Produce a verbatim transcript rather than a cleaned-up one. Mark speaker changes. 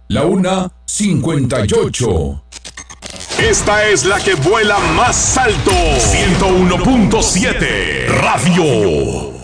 Speaker 1: La una cincuenta y ocho.
Speaker 2: Esta es la que vuela más alto. ciento uno punto siete Radio.